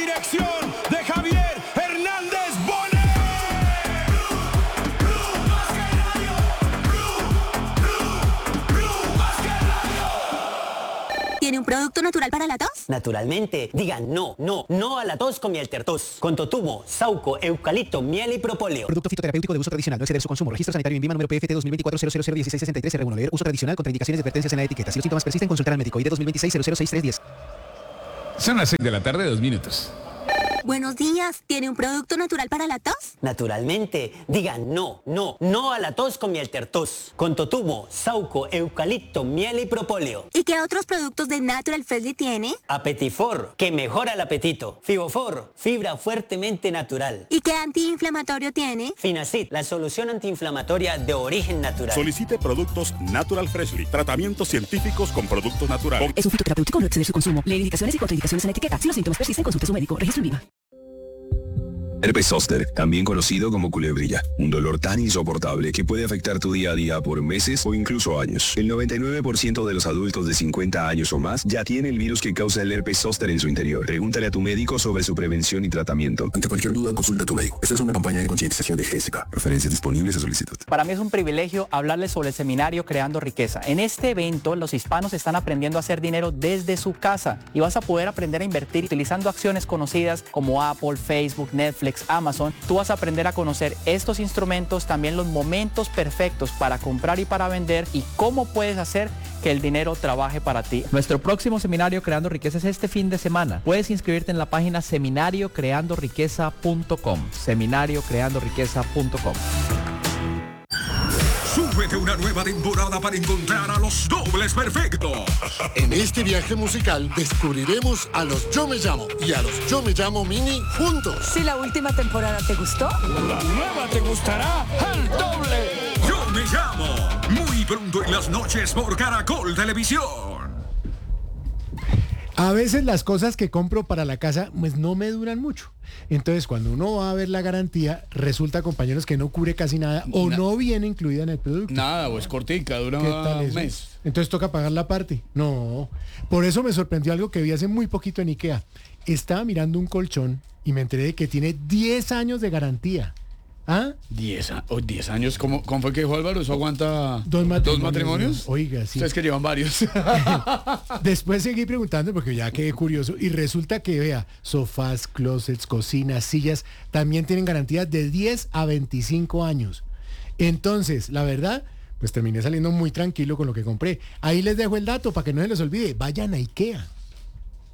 Dirección de Javier Hernández Bonet. ¿Tiene un producto natural para la tos? Naturalmente. Digan no a la tos con Mieltertos. Con totumo, sauco, eucalipto, miel y propóleo. Producto fitoterapéutico de uso tradicional. No exceder su consumo. Registro sanitario en INVIMA número PFT 2024-0001663-R1. Leer uso tradicional. Contraindicaciones y advertencias en la etiqueta. Si los síntomas persisten, consultar al médico. ID 2026-006310. Son las 6 de la tarde, 2 minutos. Buenos días. ¿Tiene un producto natural para la tos? Naturalmente. Digan no a la tos con Mieltertos. Con totumo, sauco, eucalipto, miel y propóleo. ¿Y qué otros productos de Natural Freshly tiene? Apetifor, que mejora el apetito. Fibofor, fibra fuertemente natural. ¿Y qué antiinflamatorio tiene? Finacid, la solución antiinflamatoria de origen natural. Solicite productos Natural Freshly. Tratamientos científicos con productos naturales. Es un fitoterapéutico, no exceder su consumo. Lee indicaciones y contraindicaciones en la etiqueta. Si los síntomas persisten, consulte a su médico. Registro en INVIMA. Herpes zóster, también conocido como culebrilla, un dolor tan insoportable que puede afectar tu día a día por meses o incluso años. El 99% de los adultos de 50 años o más ya tiene el virus que causa el herpes zóster en su interior. Pregúntale a tu médico sobre su prevención y tratamiento. Ante cualquier duda, consulta a tu médico. Esta es una campaña de concientización de GESICA. Referencias disponibles a solicitud. Para mí es un privilegio hablarles sobre el seminario Creando Riqueza. En este evento, los hispanos están aprendiendo a hacer dinero desde su casa y vas a poder aprender a invertir utilizando acciones conocidas como Apple, Facebook, Netflix, Amazon. Tú vas a aprender a conocer estos instrumentos, también los momentos perfectos para comprar y para vender y cómo puedes hacer que el dinero trabaje para ti. Nuestro próximo seminario Creando Riqueza es este fin de semana. Puedes inscribirte en la página seminariocreandoriqueza.com. seminariocreandoriqueza.com. Súbete una nueva temporada para encontrar a los dobles perfectos. En este viaje musical descubriremos a los Yo Me Llamo y a los Yo Me Llamo Mini juntos. Si la última temporada te gustó, la nueva te gustará al doble. Yo Me Llamo. Muy pronto en las noches por Caracol Televisión. A veces las cosas que compro para la casa pues no me duran mucho. Entonces cuando uno va a ver la garantía, resulta, compañeros, que no cubre casi nada o no viene incluida en el producto. Nada, o es cortica, dura un mes. Entonces toca pagar la parte. No, por eso me sorprendió algo que vi hace muy poquito en IKEA. Estaba mirando un colchón y me enteré de que tiene 10 años de garantía. ¿Ah? 10 años, ¿cómo fue que dijo Álvaro? ¿Eso aguanta dos matrimonios? Oiga, sí. Ustedes que llevan varios. Después seguí preguntando porque ya quedé curioso y resulta que, vea, sofás, closets, cocinas, sillas, también tienen garantía de 10 a 25 años. Entonces, la verdad, pues terminé saliendo muy tranquilo con lo que compré. Ahí les dejo el dato para que no se les olvide. Vayan a IKEA.